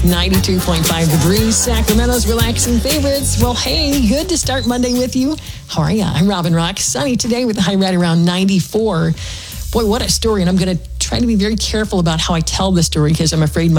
92.5 The Breeze, Sacramento's relaxing favorites. Well, hey, good to start Monday with you. How are ya? I'm Robin Rock. Sunny today with a high right around 94. Boy, what a story. And I'm going to try to be very careful about how I tell this story because I'm afraid my